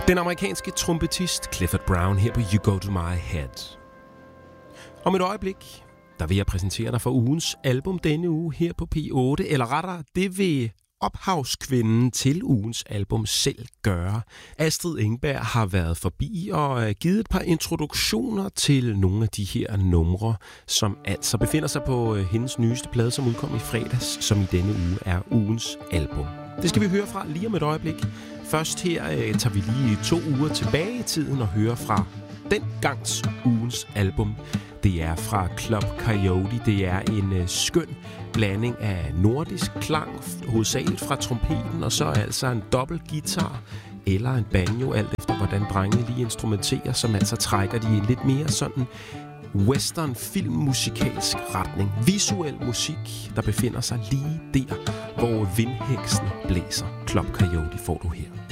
Den amerikanske trompetist Clifford Brown her på You Go To My Head. Om et øjeblik, der vil jeg præsentere dig for ugens album denne uge her på P8, eller rettere, det vil ophavskvinden til ugens album selv gøre. Astrid Engberg har været forbi og givet et par introduktioner til nogle af de her numre, som altså befinder sig på hendes nyeste plade, som udkom i fredags, som i denne uge er ugens album. Det skal vi høre fra lige om et øjeblik. Først her tager vi lige 2 uger tilbage i tiden og hører fra den gangs ugens album. Det er fra Club Coyote. Det er en skøn blanding af nordisk klang, hovedsageligt fra trompeten, og så altså en dobbelt guitar eller en banjo, alt efter hvordan drengene lige instrumenterer, som altså trækker de i en lidt mere sådan western filmmusikalsk retning. Visuel musik, der befinder sig lige der, hvor vindheksen blæser. Club Coyote får du her.